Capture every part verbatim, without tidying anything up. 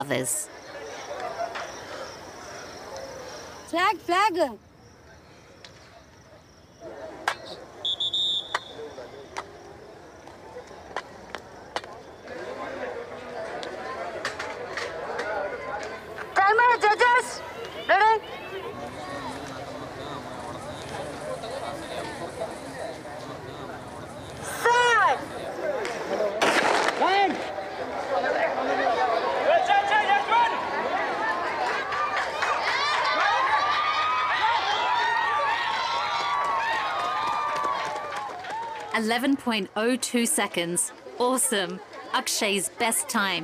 others. Flag, flag. Timer, judges. Ready? Set. Line. eleven point oh two seconds. Awesome. Akshay's best time.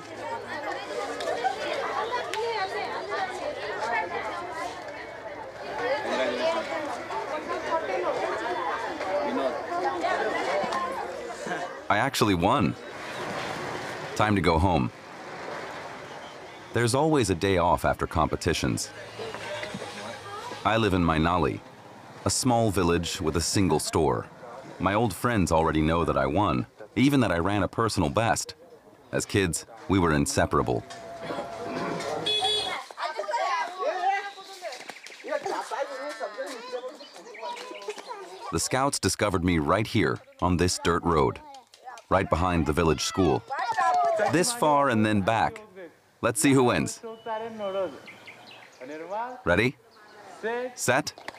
I actually won. Time to go home. There's always a day off after competitions. I live in Mainali, a small village with a single store. My old friends already know that I won, even that I ran a personal best. As kids, we were inseparable. The scouts discovered me right here on this dirt road, right behind the village school. This far and then back. Let's see who wins. Ready? Set?